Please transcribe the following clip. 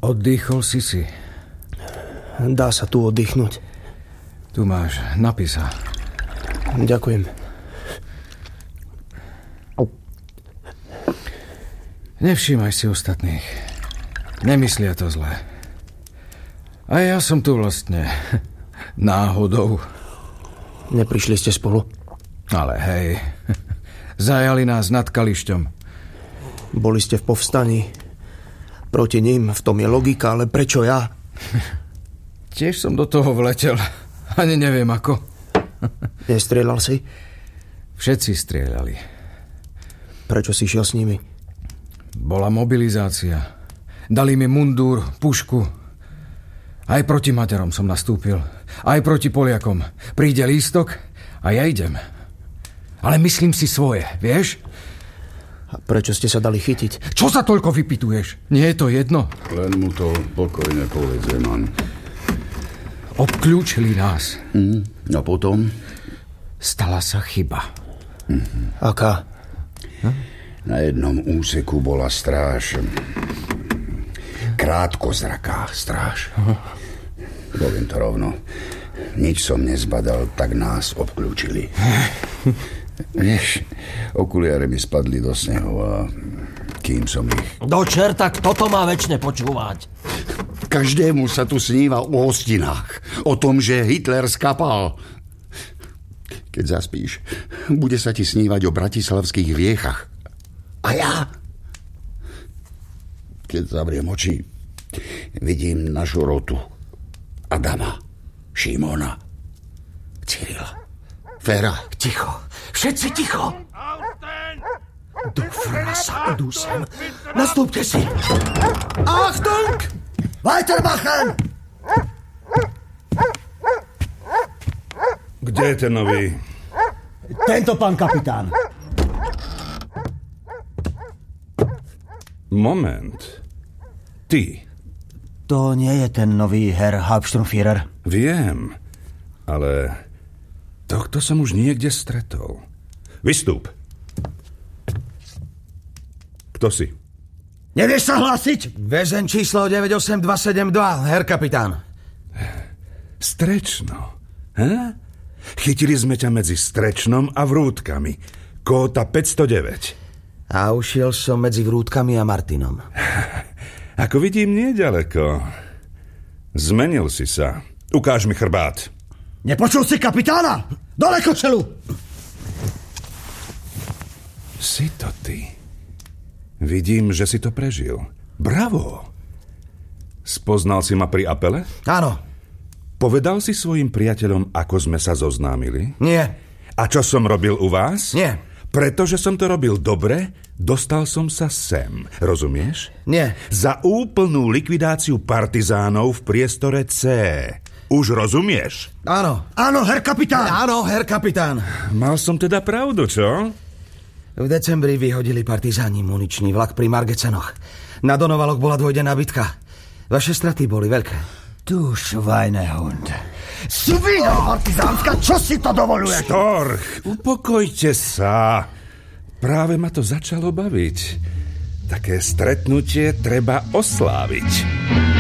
Oddychol si. Dá sa tu oddychnúť. Tu máš, napí sa. Ďakujem. Nevšímaj si ostatných. Nemyslia to zle. A ja som tu vlastne náhodou. Neprišli ste spolu? Ale hej, zajali nás nad Kališťom. Boli ste v povstaní. Proti ním, v tom je logika, ale prečo ja? Tiež som do toho vletel. Ani neviem ako. Nestrieľal si? Všetci strieľali. Prečo si šiel s nimi? Bola mobilizácia. Dali mi mundúr, pušku. Aj proti Maďarom som nastúpil. Aj proti Poliakom. Príde lístok a ja idem. Ale myslím si svoje, vieš? A prečo ste sa dali chytiť? Čo sa toľko vypituješ? Nie je to jedno? Len mu to pokojne povedz, Zeman. Obklúčili nás. A potom? Stala sa chyba. Aká? Na jednom úseku bola stráž. Krátkozraká stráž. Poviem to rovno. Nič som nezbadal, tak nás obklúčili. Vieš, okuliare mi spadli do snehu a kým som ich... Do čerta, kto to má večne počúvať? Každému sa tu sníva o hostinách. O tom, že Hitler skapal. Keď zaspíš, bude sa ti snívať o bratislavských riechach. A ja? Keď zavriem oči, vidím našu rotu. Adama, Šimona, Cyrila, Fera. Ticho, všetci ticho. Do frasa, idú sem. Nastúpte si. Achtung! Weitermachen! Kde je ten nový? Tento, pán kapitán. Moment. Ty. To nie je ten nový Herr Hauptsturmführer. Viem, ale tohto som už niekde stretol. Vystúp. Kto si? Nevieš sa hlásiť? Väzeň číslo 98272, Herr kapitán. Strečno. Chytili sme ťa medzi Strečnom a Vrútkami. Kóta 509. A ušiel som medzi Vrútkami a Martinom. Ako vidím, nieďaleko. Zmenil si sa. Ukáž mi chrbát. Nepočul si kapitána? Dole košelu! Si to ty. Vidím, že si to prežil. Bravo! Spoznal si ma pri apele? Áno. Povedal si svojim priateľom, ako sme sa zoznámili? Nie. A čo som robil u vás? Nie. Pretože som to robil dobre, dostal som sa sem. Rozumieš? Nie. Za úplnú likvidáciu partizánov v priestore C. Už rozumieš? Áno. Áno, Herr kapitán. Áno, Herr kapitán. Mal som teda pravdu, čo? V decembri vyhodili partizáni muničný vlak pri Margecenoch. Na Donovaloch bola dvojdenná bitka. Vaše straty boli veľké. Du Schweinehund. Svíňa partizánska, čo si to dovoluješ? Storch, upokojte sa. Práve ma to začalo baviť. Také stretnutie treba osláviť.